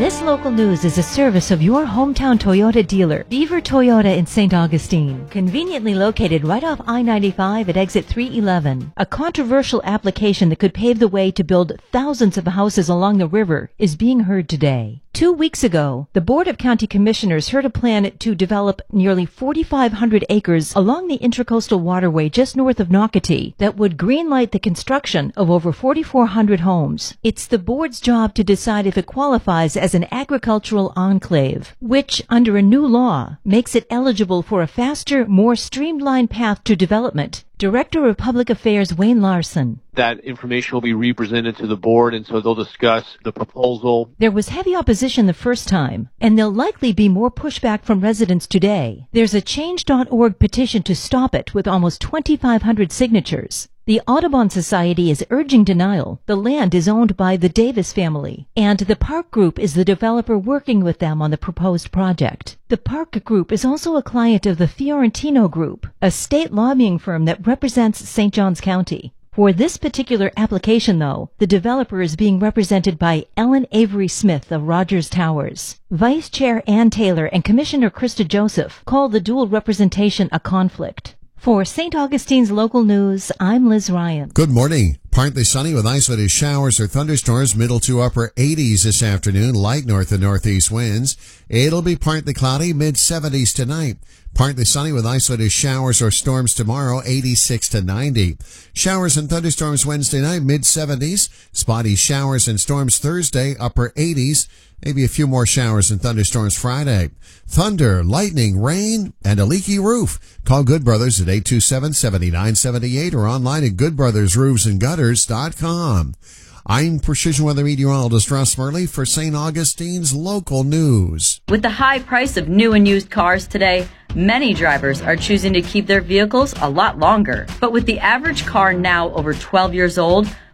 This local news is a service of your hometown Toyota dealer, Beaver Toyota in St. Augustine, conveniently located right off I-95 at exit 311. A controversial application that could pave the way to build thousands of houses along the river is being heard today. 2 weeks ago, the Board of County Commissioners heard a plan to develop nearly 4,500 acres along the Intracoastal Waterway just north of Nocatee that would greenlight the construction of over 4,400 homes. It's the board's job to decide if it qualifies as an agricultural enclave, which, under a new law, makes it eligible for a faster, more streamlined path to development. Director of Public Affairs Wayne Larson. That information will be represented to the board, and so they'll discuss the proposal. There was heavy opposition the first time, and there'll likely be more pushback from residents today. There's a Change.org petition to stop it with almost 2,500 signatures. The Audubon Society is urging denial. The land is owned by the Davis family, and the Park Group is the developer working with them on the proposed project. The Park Group is also a client of the Fiorentino Group, a state lobbying firm that represents St. Johns County. For this particular application, though, the developer is being represented by Ellen Avery Smith of Rogers Towers. Vice Chair Ann Taylor and Commissioner Krista Joseph call the dual representation a conflict. For St. Augustine's local news, I'm Liz Ryan. Good morning. Partly sunny with isolated showers or thunderstorms, middle to upper 80s this afternoon, light north and northeast winds. It'll be partly cloudy, mid-70s tonight. Partly sunny with isolated showers or storms tomorrow, 86 to 90. Showers and thunderstorms Wednesday night, mid-70s. Spotty showers and storms Thursday, upper 80s. Maybe a few more showers and thunderstorms Friday. Thunder, lightning, rain, and a leaky roof. Call Good Brothers at 827-7978 or online at goodbrothersroofsandgutters.com. I'm Precision Weather Meteorologist Russ Murley for St. Augustine's local news. With the high price of new and used cars today, many drivers are choosing to keep their vehicles a lot longer. But with the average car now over 12 years old,